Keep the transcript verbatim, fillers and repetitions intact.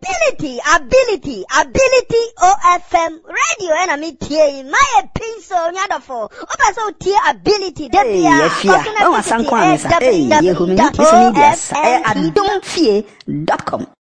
ability, ability, ability O F M radio and I meet here my pencil nyadofo. Opa so tie ability Hey, yes, yeah. Oh, I sang one. Hey, you who mean this media? I don't fear dot com.